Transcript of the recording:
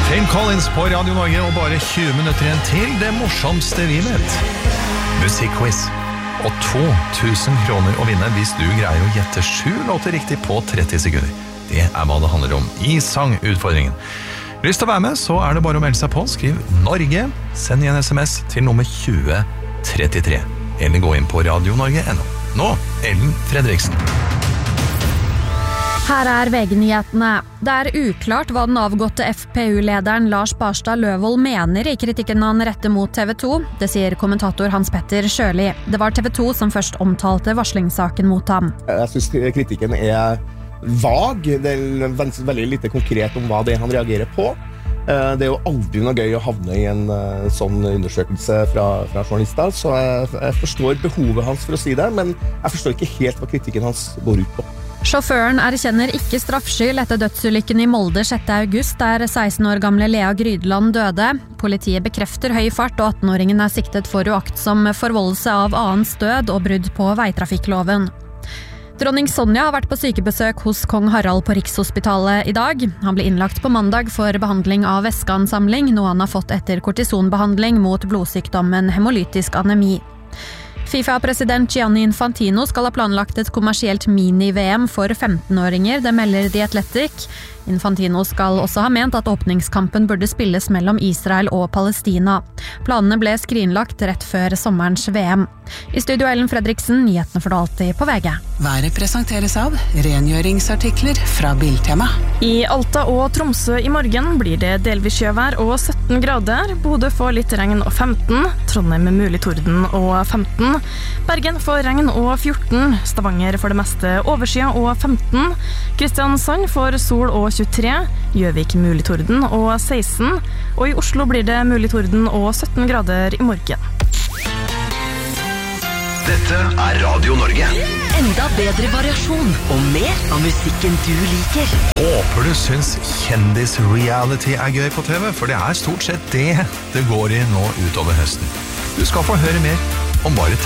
Phil Collins på Radio Norge, og bare 20 minutter igjen til det morsomste vi vet. Musikkquiz. Og 2000 kroner å vinne hvis du greier å gjette 7 låter riktig på 30 sekunder. Det hva det handler om i sangutfordringen. Lyst til å være med, så det bare å melde seg på. Skriv Norge, send igjen SMS til nummer 2033. Eller gå inn på radionorge.no. Nå, Ellen Fredriksen. Her VG-nyhetene. Det uklart hva den avgåtte FPU-lederen Lars Barstad Løvold mener i kritikken han retter mot TV 2. Det sier kommentator Hans Petter Sjøli. Det var TV 2 som først omtalte varslingssaken mot ham. Jeg synes kritikken vag. Det veldig lite konkret om hva det han reagerer på. Det jo aldri noe gøy å havne i en sånn undersøkelse fra journalister, så jeg forstår behovet hans for å si det, men jeg forstår ikke helt hva kritikken hans går ut på. Sjåføren erkjenner ikke straffskyld etter dødsulykken i Molde 6. august, der 16 år gamle Lea Grydeland døde. Politiet bekrefter høy fart, og 18-åringen siktet for uaktsom forvoldelse av annens død og brudd på veitrafikkloven. Dronning Sonja har vært på sykebesøk hos kong Harald på Rikshospitalet i dag. Han ble innlagt på mandag for behandling av væskeansamling, noe han har fått etter kortisonbehandling mot blodsykdommen hemolytisk anemi. FIFA-president Gianni Infantino skal ha planlagt et kommersielt mini-VM for 15-åringer, det melder The Athletic. Infantino skal også ha ment at åpningskampen burde spilles mellom Israel og Palestina. Planene ble skrinlagt rett før sommerens VM. I studio Ellen Fredriksen, nyhetene for det alltid på VG. Været presenteres av rengjøringsartikler fra Biltema. I Alta og Tromsø i morgen blir det delvis sjøvær og 17 grader. Bodø får litt regn og 15. Trondheim med mulig torden og 15. Bergen får regn og 14. Stavanger får det meste overskyet og 15. Kristiansand får sol og 23. Gjøvik mulig torden og 16. Og i Oslo blir det mulig torden og 17 grader i morgen. Dette Radio Norge. Enda bedre variasjon og mer av musikken du liker. Håper du syns kjendis-reality gøy på TV, for det stort sett det går i nå utover høsten. Du skal få høre mer om bare